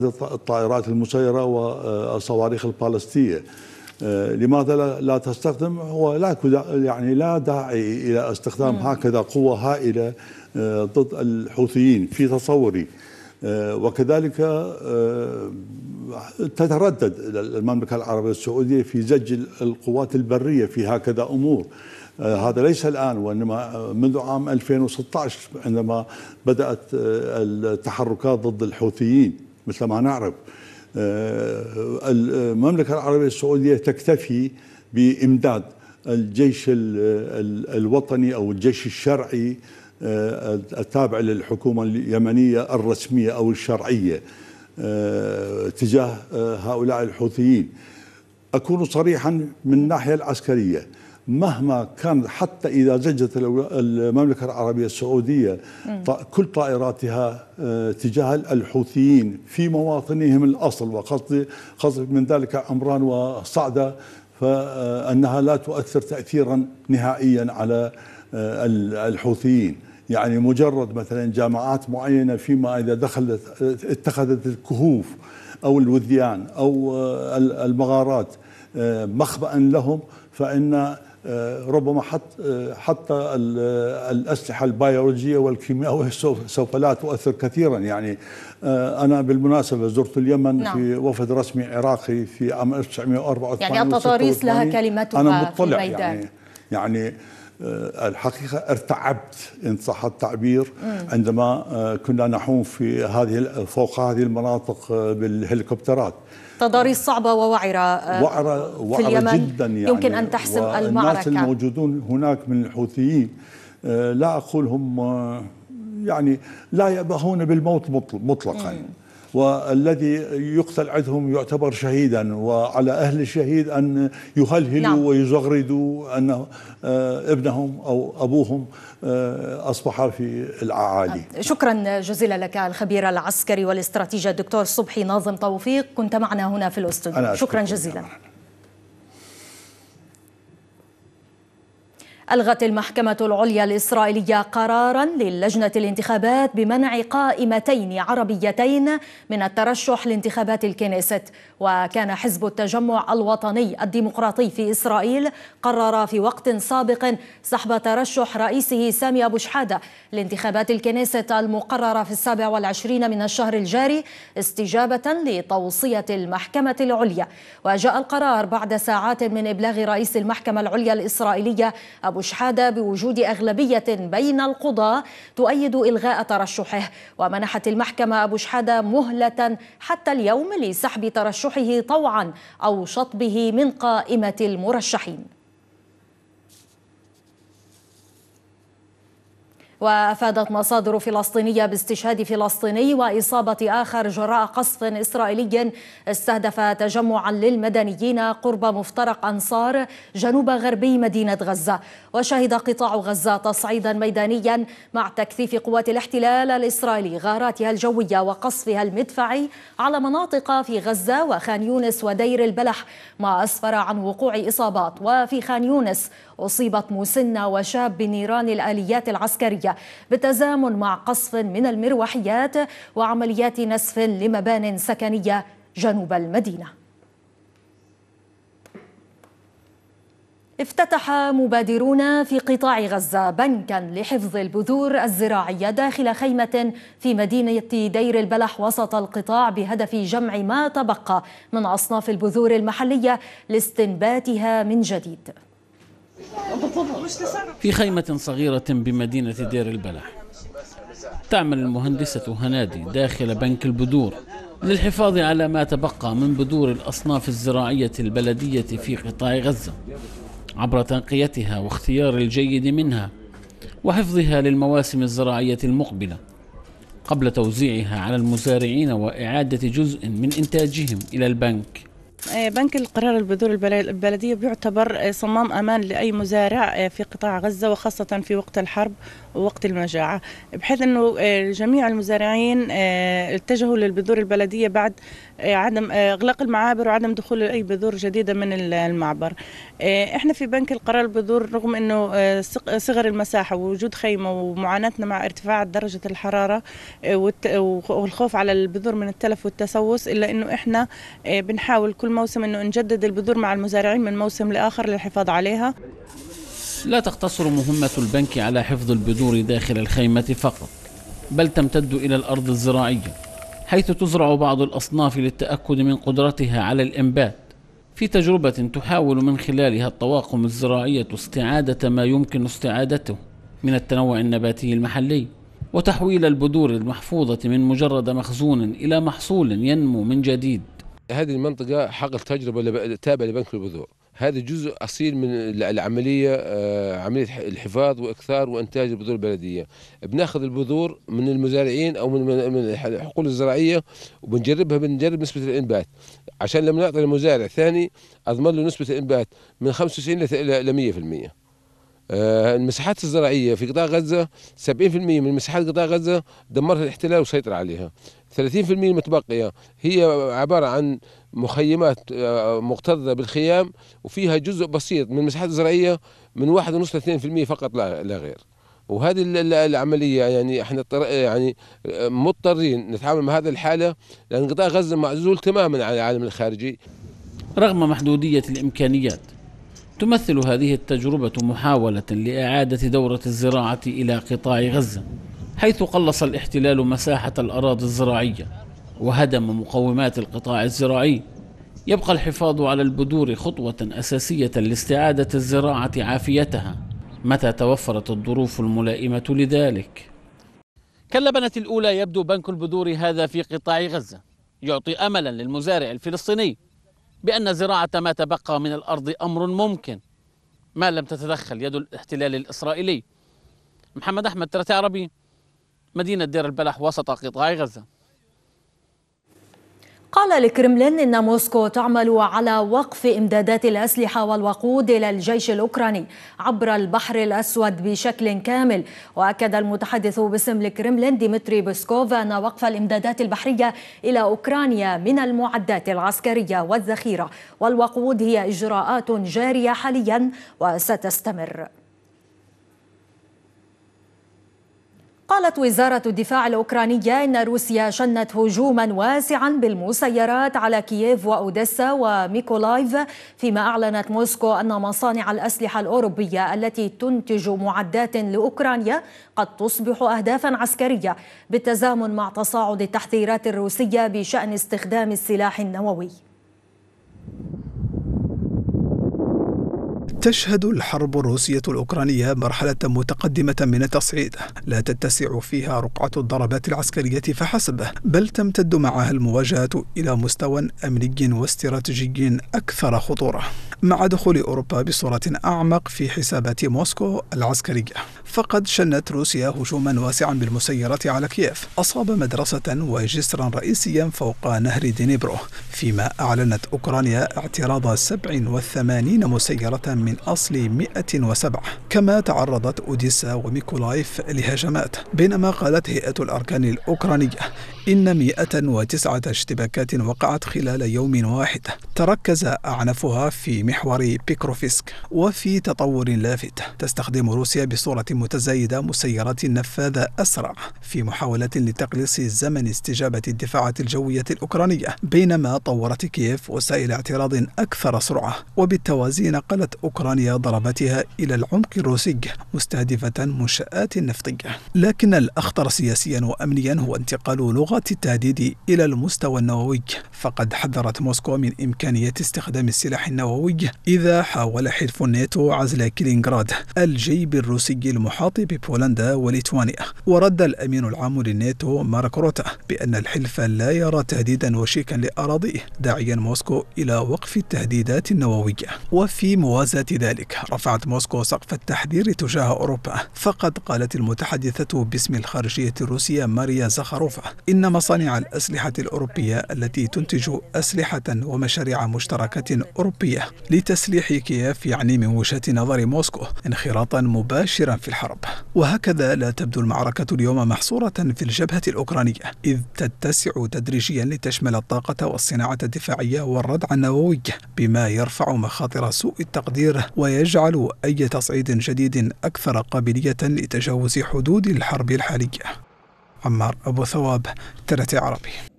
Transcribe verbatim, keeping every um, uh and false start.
الطائرات المسيرة والصواريخ البالستية. لماذا لا تستخدم؟ هو لا يعني لا داعي إلى استخدام هكذا قوة هائلة ضد الحوثيين في تصوري. وكذلك تتردد المملكة العربية السعودية في زج القوات البرية في هكذا أمور. هذا ليس الآن، وإنما منذ عام ألفين وستة عشر عندما بدأت التحركات ضد الحوثيين مثل ما نعرف. المملكة العربية السعودية تكتفي بإمداد الجيش الوطني أو الجيش الشرعي التابع للحكومة اليمنية الرسمية أو الشرعية تجاه هؤلاء الحوثيين. أكون صريحا من الناحية العسكرية، مهما كان حتى إذا زجت المملكة العربية السعودية كل طائراتها تجاه الحوثيين في مواطنهم الأصل، وقصد قصد من ذلك عمران وصعدة، فأنها لا تؤثر تأثيرا نهائيا على الحوثيين. يعني مجرد مثلا جامعات معينة فيما إذا دخلت اتخذت الكهوف أو الوديان أو المغارات مخبأ لهم، فإن ربما حتى حتى الأسلحة البيولوجية والكيميائية سوف لا تؤثر كثيرا. يعني أنا بالمناسبة زرت اليمن نعم. في وفد رسمي عراقي في عام ألف وتسعمئة وأربعة وثمانين، يعني التضاريس لها كلمتها أنا مطلع في الميدان. يعني, يعني الحقيقة ارتعبت إن صح التعبير عندما كنا نحوم في هذه فوق هذه المناطق بالهليكوبترات. تضاريس صعبة ووعرة وعرة في اليمن جدا، يعني يمكن أن تحسم المعركة. الناس الموجودون هناك من الحوثيين لا أقول هم يعني لا يأبهون بالموت مطلقا، مم. والذي يقتل عندهم يعتبر شهيدا، وعلى أهل الشهيد أن يهلهلوا نعم. ويزغردوا أن ابنهم أو أبوهم أصبح في الأعالي. شكرا جزيلا لك الخبير العسكري والاستراتيجي الدكتور صبحي ناظم توفيق، كنت معنا هنا في الاستوديو. شكرا جزيلا. ألغت المحكمة العليا الإسرائيلية قراراً للجنة الانتخابات بمنع قائمتين عربيتين من الترشح لانتخابات الكنيست. وكان حزب التجمع الوطني الديمقراطي في إسرائيل قرر في وقت سابق سحب ترشح رئيسه سامي أبو شحادة لانتخابات الكنيست المقررة في السابع والعشرين من الشهر الجاري استجابة لتوصية المحكمة العليا. وجاء القرار بعد ساعات من إبلاغ رئيس المحكمة العليا الإسرائيلية أبو شحادة بوجود أغلبية بين القضاة تؤيد إلغاء ترشحه، ومنحت المحكمة أبو شحادة مهلة حتى اليوم لسحب ترشحه طوعا أو شطبه من قائمة المرشحين. وأفادت مصادر فلسطينية باستشهاد فلسطيني وإصابة آخر جراء قصف إسرائيلي استهدف تجمعا للمدنيين قرب مفترق أنصار جنوب غربي مدينة غزة. وشهد قطاع غزة تصعيدا ميدانيا مع تكثيف قوات الاحتلال الإسرائيلي غاراتها الجوية وقصفها المدفعي على مناطق في غزة وخان يونس ودير البلح، ما أسفر عن وقوع إصابات. وفي خان يونس أصيبت مسنة وشاب بنيران الآليات العسكرية بالتزامن مع قصف من المروحيات وعمليات نسف لمبان سكنية جنوب المدينة. افتتح مبادرون في قطاع غزة بنكا لحفظ البذور الزراعية داخل خيمة في مدينة دير البلح وسط القطاع بهدف جمع ما تبقى من أصناف البذور المحلية لاستنباتها من جديد. في خيمة صغيرة بمدينة دير البلح تعمل المهندسة هنادي داخل بنك البذور للحفاظ على ما تبقى من بذور الأصناف الزراعية البلدية في قطاع غزة عبر تنقيتها واختيار الجيد منها وحفظها للمواسم الزراعية المقبلة قبل توزيعها على المزارعين وإعادة جزء من إنتاجهم إلى البنك. بنك القرار البذور البلدية بيعتبر صمام أمان لأي مزارع في قطاع غزة، وخاصة في وقت الحرب ووقت المجاعة، بحيث أنه جميع المزارعين اتجهوا للبذور البلدية بعد عدم إغلاق المعابر وعدم دخول أي بذور جديدة من المعبر. إحنا في بنك القرار البذور رغم أنه صغر المساحة ووجود خيمة ومعاناتنا مع ارتفاع درجة الحرارة والخوف على البذور من التلف والتسوس، إلا أنه إحنا بنحاول كل موسم أنه نجدد البذور مع المزارعين من موسم لآخر للحفاظ عليها. لا تقتصر مهمة البنك على حفظ البذور داخل الخيمة فقط، بل تمتد إلى الأرض الزراعية، حيث تزرع بعض الأصناف للتأكد من قدرتها على الإنبات، في تجربة تحاول من خلالها الطواقم الزراعية استعادة ما يمكن استعادته من التنوع النباتي المحلي، وتحويل البذور المحفوظة من مجرد مخزون إلى محصول ينمو من جديد. هذه المنطقة حقل تجربة تابعة لبنك البذور، هذا جزء أصيل من العملية، عملية الحفاظ وإكثار وإنتاج البذور البلدية. بناخذ البذور من المزارعين أو من الحقول الزراعية وبنجربها، بنجرب نسبة الإنبات عشان لما نعطي المزارع ثاني أضمن له نسبة الإنبات من خمسة وتسعين إلى مئة بالمئة. المساحات الزراعية في قطاع غزة سبعين بالمئة من مساحات قطاع غزة دمرها الاحتلال وسيطر عليها، ثلاثين بالمئة المتبقية هي عبارة عن مخيمات مكتظة بالخيام، وفيها جزء بسيط من المساحات الزراعية من واحد ونص لاثنين بالمئة فقط لا غير. وهذه العملية يعني احنا يعني مضطرين نتعامل مع هذه الحالة، لأن قطاع غزة معزول تماما عن العالم الخارجي. رغم محدودية الإمكانيات، تمثل هذه التجربة محاولة لإعادة دورة الزراعة إلى قطاع غزة، حيث قلص الاحتلال مساحة الأراضي الزراعية وهدم مقومات القطاع الزراعي. يبقى الحفاظ على البذور خطوة أساسية لاستعادة الزراعة عافيتها متى توفرت الظروف الملائمة لذلك. كاللبنة الأولى يبدو بنك البذور هذا في قطاع غزة يعطي أملا للمزارع الفلسطيني بأن زراعة ما تبقى من الأرض أمر ممكن ما لم تتدخل يد الاحتلال الإسرائيلي. محمد أحمد، ثلاثة عربي، مدينة دير البلح وسط قطاع غزة. قال الكرملين إن موسكو تعمل على وقف إمدادات الأسلحة والوقود إلى الجيش الأوكراني عبر البحر الأسود بشكل كامل. وأكد المتحدث باسم الكرملين ديمتري بيسكوف أن وقف الإمدادات البحرية إلى أوكرانيا من المعدات العسكرية والذخيرة والوقود هي إجراءات جارية حاليا وستستمر. قالت وزارة الدفاع الأوكرانية إن روسيا شنت هجوما واسعا بالمسيرات على كييف وأوديسا وميكولايف، فيما أعلنت موسكو أن مصانع الأسلحة الأوروبية التي تنتج معدات لأوكرانيا قد تصبح أهدافا عسكرية، بالتزامن مع تصاعد التحذيرات الروسية بشأن استخدام السلاح النووي. تشهد الحرب الروسية الأوكرانية مرحلة متقدمة من التصعيد، لا تتسع فيها رقعة الضربات العسكرية فحسب، بل تمتد معها المواجهة إلى مستوى أمني واستراتيجي أكثر خطورة، مع دخول أوروبا بصورة أعمق في حسابات موسكو العسكرية. فقد شنت روسيا هجوما واسعا بالمسيرات على كييف، أصاب مدرسة وجسرا رئيسيا فوق نهر دينيبرو، فيما أعلنت أوكرانيا اعتراض سبع وثمانين مسيرة من أصل مئة وسبعة. كما تعرضت أوديسا وميكولايف لهجمات، بينما قالت هيئة الأركان الأوكرانية إن مئة وتسعة اشتباكات وقعت خلال يوم واحد، تركز أعنفها في محور بيكروفسك. وفي تطور لافت، تستخدم روسيا بصورة متزايدة مسيرات نفاذة أسرع في محاولة لتقليص زمن استجابة الدفاعات الجوية الأوكرانية، بينما طورت كييف وسائل اعتراض أكثر سرعة. وبالتوازي نقلت أوكرانيا ضرباتها إلى العمق الروسي مستهدفة منشآت نفطية. لكن الأخطر سياسيا وأمنيا هو انتقال لغة التهديد إلى المستوى النووي، فقد حذرت موسكو من إمكانية استخدام السلاح النووي إذا حاول حلف الناتو عزل كلينغراد الجيب الروسي المحاط ببولندا وليتوانيا. ورد الأمين العام للناتو مارك روتا بأن الحلف لا يرى تهديدا وشيكا لأراضيه، داعيا موسكو إلى وقف التهديدات النووية. وفي موازاة ذلك رفعت موسكو سقف التحذير تجاه أوروبا، فقد قالت المتحدثة باسم الخارجية الروسية ماريا زخاروفا إن مصانع الأسلحة الأوروبية التي تنتج أسلحة ومشاريع مشتركة أوروبية لتسليح كييف يعني من وجهة نظر موسكو انخراطا مباشرا في الحرب. وهكذا لا تبدو المعركة اليوم محصورة في الجبهة الأوكرانية، إذ تتسع تدريجيا لتشمل الطاقة والصناعة الدفاعية والردع النووي، بما يرفع مخاطر سوء التقدير ويجعل أي تصعيد جديد أكثر قابلية لتجاوز حدود الحرب الحالية. عمار أبو ثواب، ترتي عربي.